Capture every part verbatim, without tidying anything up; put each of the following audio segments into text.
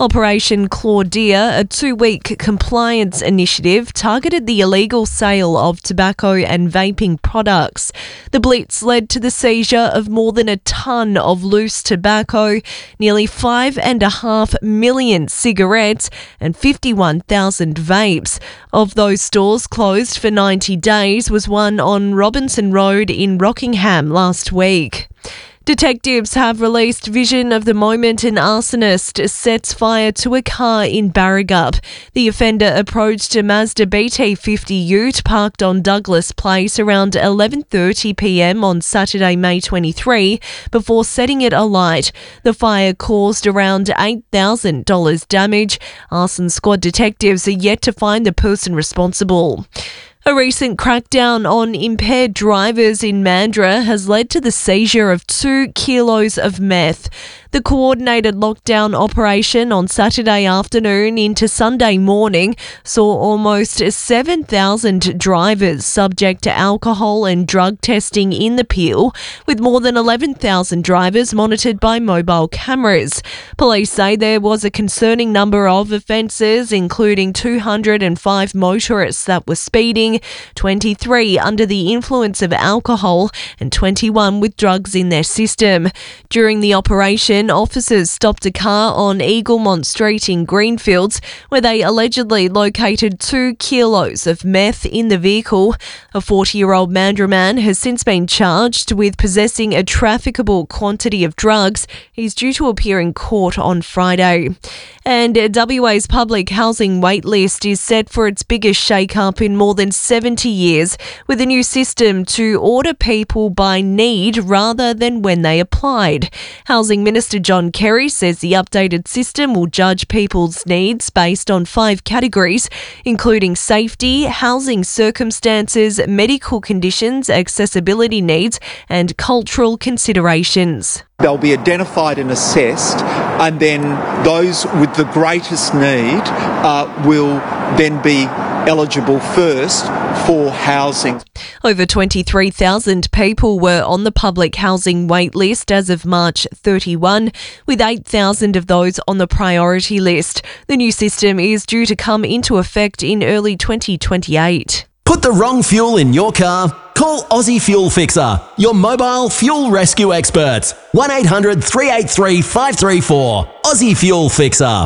Operation Claudia, a two-week compliance initiative, targeted the illegal sale of tobacco and vaping products. The blitz led to the seizure of more than a tonne of loose tobacco, nearly five and a half million cigarettes and fifty-one thousand vapes. Of those stores closed for ninety days was one on Robinson Road in Rockingham last week. Detectives have released vision of the moment an arsonist sets fire to a car in Barrigup. The offender approached a Mazda B T fifty ute parked on Douglas Place around eleven thirty p m on Saturday, May twenty-third, before setting it alight. The fire caused around eight thousand dollars damage. Arson squad detectives are yet to find the person responsible. A recent crackdown on impaired drivers in Mandurah has led to the seizure of two kilos of meth. The coordinated lockdown operation on Saturday afternoon into Sunday morning saw almost seven thousand drivers subject to alcohol and drug testing in the Peel, with more than eleven thousand drivers monitored by mobile cameras. Police say there was a concerning number of offences, including two hundred five motorists that were speeding, twenty-three under the influence of alcohol and twenty-one with drugs in their system. During the operation, officers stopped a car on Eaglemont Street in Greenfields, where they allegedly located two kilos of meth in the vehicle. A forty-year-old Mandurah man has since been charged with possessing a trafficable quantity of drugs. He's due to appear in court on Friday. And W A's public housing waitlist is set for its biggest shake-up in more than seventy years, with a new system to order people by need rather than when they applied. Housing Minister John Kerry says the updated system will judge people's needs based on five categories, including safety, housing circumstances, medical conditions, accessibility needs, and cultural considerations. They'll be identified and assessed, and then those with the greatest need uh, will then be eligible first for housing. Over twenty-three thousand people were on the public housing wait list as of March thirty-first, with eight thousand of those on the priority list. The new system is due to come into effect in early twenty twenty-eight. Put the wrong fuel in your car? Call Aussie Fuel Fixer, your mobile fuel rescue experts. one eight hundred three eight three five three four. Aussie Fuel Fixer.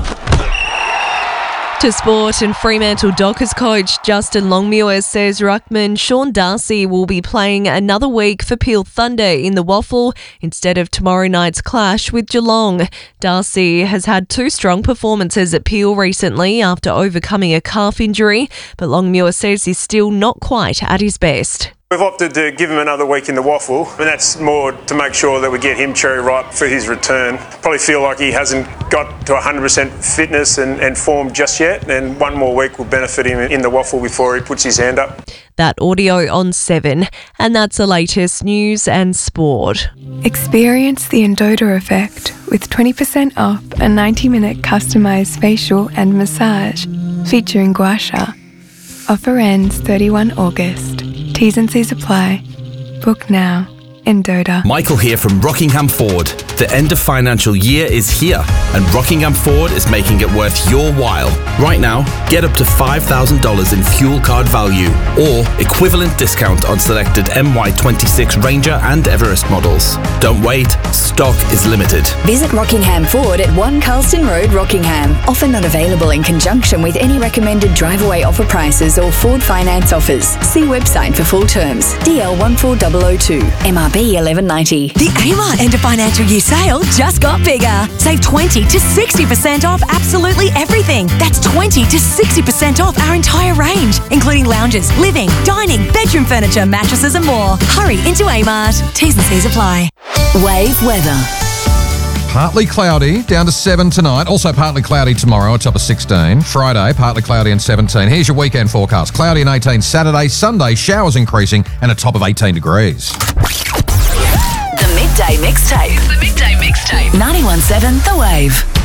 To sport, and Fremantle Dockers coach Justin Longmuir says ruckman Sean Darcy will be playing another week for Peel Thunder in the Waffle instead of tomorrow night's clash with Geelong. Darcy has had two strong performances at Peel recently after overcoming a calf injury, but Longmuir says he's still not quite at his best. We've opted to give him another week in the Waffle, and that's more to make sure that we get him cherry ripe for his return. Probably feel like he hasn't got to one hundred percent fitness and, and form just yet, and one more week will benefit him in the Waffle before he puts his hand up. That audio on seven, and that's the latest news and sport. Experience the Endota effect with twenty percent off a ninety minute customised facial and massage featuring gua sha. Offer ends thirty-first of August. T's and C's apply. Book now. Endota. Michael here from Rockingham Ford. The end of financial year is here, and Rockingham Ford is making it worth your while. Right now, get up to five thousand dollars in fuel card value or equivalent discount on selected M Y twenty-six Ranger and Everest models. Don't wait, stock is limited. Visit Rockingham Ford at one Carlston Road, Rockingham. Offer not available in conjunction with any recommended drive-away offer prices or Ford finance offers. See website for full terms. D L one four zero zero two. M R B eleven ninety. The Amart end of financial year sale just got bigger. Save twenty to sixty percent off absolutely everything. That's twenty to sixty percent off our entire range, including lounges, living, dining, bedroom furniture, mattresses and more. Hurry into Amart. T's and C's apply. Wave weather. Partly cloudy, down to seven tonight. Also partly cloudy tomorrow, a top of sixteen. Friday, partly cloudy and seventeen. Here's your weekend forecast. Cloudy and eighteen Saturday. Sunday, showers increasing and a top of eighteen degrees. The Midday Mixtape. The Midday Mixtape. ninety-one point seven The Wave.